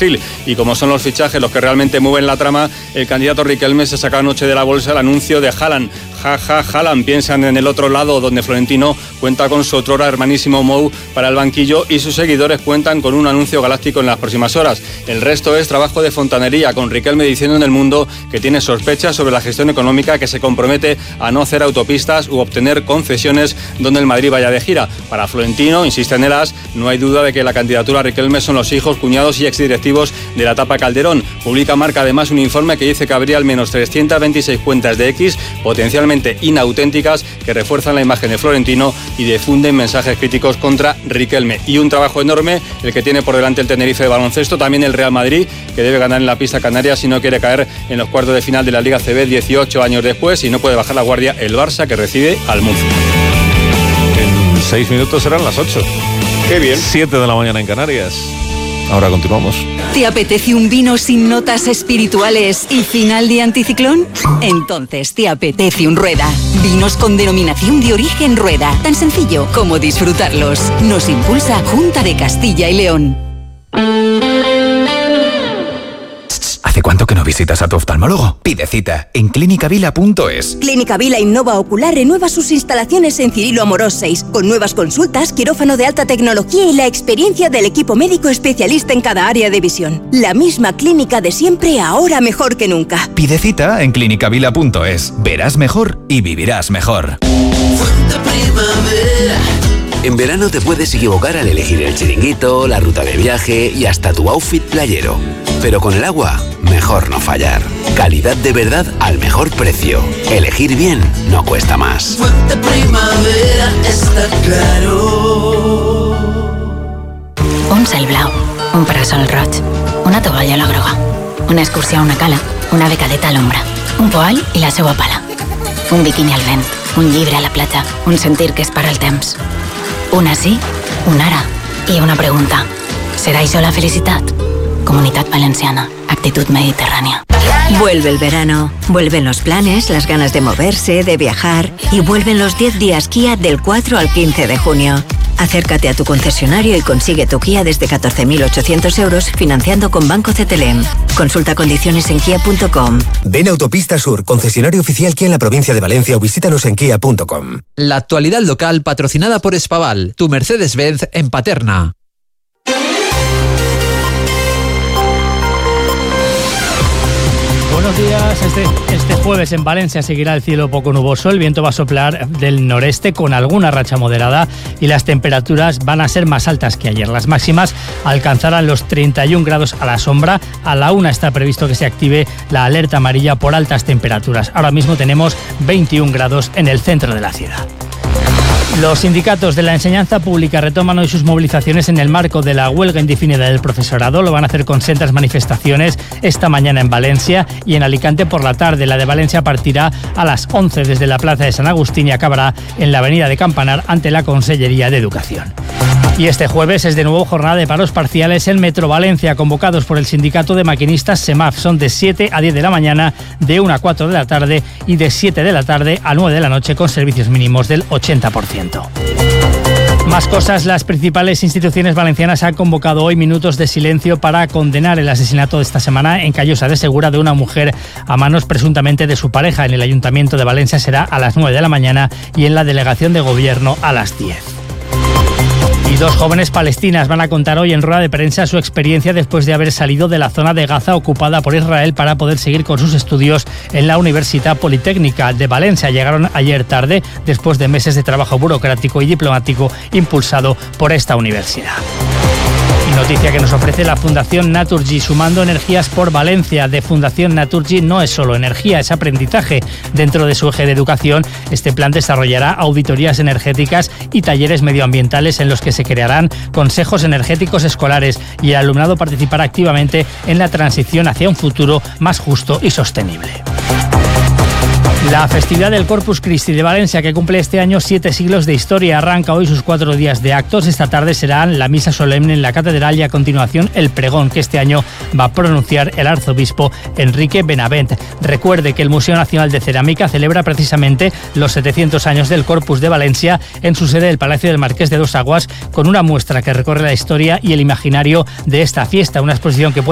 perfil. Y como son los fichajes los que realmente mueven la trama, el candidato Riquelme se saca anoche de la bolsa el anuncio de Haaland. Haaland, piensan en el otro lado, donde Florentino cuenta con su otrora hermanísimo Mou para el banquillo y sus seguidores cuentan con un anuncio galáctico en las próximas horas. El resto es trabajo de fontanería, con Riquelme diciendo en El Mundo que tiene sospechas sobre la gestión económica, que se compromete a no hacer autopistas u obtener concesiones donde el Madrid vaya de gira. Para Florentino, insiste en el AS, no hay duda de que la candidatura a Riquelme son los hijos, cuñados y exdirectivos de la etapa Calderón. Publica Marca además un informe que dice que habría al menos 326 cuentas de X, potencialmente inauténticas, que refuerzan la imagen de Florentino y difunden mensajes críticos contra Riquelme. Y un trabajo enorme el que tiene por delante el Tenerife de baloncesto, también el Real Madrid, que debe ganar en la pista canaria si no quiere caer en los cuartos de final de la Liga CB 18 años después, y no puede bajar la guardia el Barça, que recibe al Murcia. En 6 minutos serán las 8. ¡Qué bien! 7 de la mañana en Canarias. Ahora continuamos. ¿Te apetece un vino sin notas espirituales y final de anticiclón? Entonces te apetece un Rueda. Vinos con denominación de origen Rueda. Tan sencillo como disfrutarlos. Nos impulsa Junta de Castilla y León. ¿Hace cuánto que no visitas a tu oftalmólogo? Pide cita en clinicavila.es. Clínica Vila Innova Ocular renueva sus instalaciones en Cirilo Amorós 6, con nuevas consultas, quirófano de alta tecnología y la experiencia del equipo médico especialista en cada área de visión. La misma clínica de siempre, ahora mejor que nunca. Pide cita en clinicavila.es. Verás mejor y vivirás mejor. En verano te puedes equivocar al elegir el chiringuito, la ruta de viaje y hasta tu outfit playero. Pero con el agua, mejor no fallar. Calidad de verdad al mejor precio. Elegir bien no cuesta más. Fuente Primavera está claro. Un cel blau, un parasol roig, una tovallola a la groga, una excursió a una cala, una becadeta a l'ombra, un poal i la seua pala, un biquini al vent, un llibre a la platja, un sentir que es para el temps. Una sí, una ara i una pregunta. ¿Será això la felicitat? Comunitat Valenciana, actitud mediterránea. Vuelve el verano, vuelven los planes, las ganas de moverse, de viajar, y vuelven los 10 días Kia del 4 al 15 de junio. Acércate a tu concesionario y consigue tu Kia desde 14.800 euros financiando con Banco CTLM. Consulta condiciones en kia.com. Ven a Autopista Sur, concesionario oficial Kia en la provincia de Valencia, o visítanos en kia.com. La actualidad local patrocinada por Espaval, tu Mercedes-Benz en Paterna. Buenos días. Este jueves en Valencia seguirá el cielo poco nuboso, el viento va a soplar del noreste con alguna racha moderada y las temperaturas van a ser más altas que ayer. Las máximas alcanzarán los 31 grados a la sombra. A la 1 está previsto que se active la alerta amarilla por altas temperaturas. Ahora mismo tenemos 21 grados en el centro de la ciudad. Los sindicatos de la enseñanza pública retoman hoy sus movilizaciones en el marco de la huelga indefinida del profesorado. Lo van a hacer con sendas manifestaciones esta mañana en Valencia y en Alicante por la tarde. La de Valencia partirá a las 11 desde la plaza de San Agustín y acabará en la avenida de Campanar ante la Consellería de Educación. Y este jueves es de nuevo jornada de paros parciales en Metro Valencia, convocados por el sindicato de maquinistas SEMAF. Son de 7 a 10 de la mañana, de 1 a 4 de la tarde y de 7 de la tarde a 9 de la noche con servicios mínimos del 80%. Más cosas, las principales instituciones valencianas han convocado hoy minutos de silencio para condenar el asesinato de esta semana en Callosa de Segura de una mujer a manos presuntamente de su pareja. En el Ayuntamiento de Valencia será a las 9 de la mañana y en la Delegación de Gobierno a las 10. Y 2 jóvenes palestinas van a contar hoy en rueda de prensa su experiencia después de haber salido de la zona de Gaza ocupada por Israel para poder seguir con sus estudios en la Universidad Politécnica de Valencia. Llegaron ayer tarde, después de meses de trabajo burocrático y diplomático impulsado por esta universidad. Y noticia que nos ofrece la Fundación Naturgy, sumando energías por Valencia. De Fundación Naturgy no es solo energía, es aprendizaje. Dentro de su eje de educación, este plan desarrollará auditorías energéticas y talleres medioambientales en los que se crearán consejos energéticos escolares y el alumnado participará activamente en la transición hacia un futuro más justo y sostenible. La festividad del Corpus Christi de Valencia, que cumple este año 7 siglos de historia, arranca hoy sus 4 días de actos. Esta tarde serán la misa solemne en la catedral y a continuación el pregón que este año va a pronunciar el arzobispo Enrique Benavent. Recuerde que el Museo Nacional de Cerámica celebra precisamente los 700 años del Corpus de Valencia en su sede del Palacio del Marqués de Dos Aguas, con una muestra que recorre la historia y el imaginario de esta fiesta, una exposición que puede